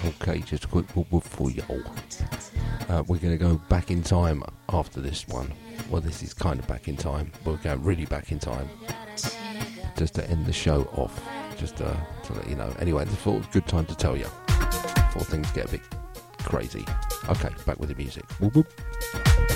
Okay, just a quick whoop for y'all. We're going to go back in time after this one. Well, this is kind of back in time. We're going really back in time. Just to end the show off. Just to let you know. Anyway, this was a good time to tell you. Before things get a bit crazy. Okay, back with the music. Whoop whoop.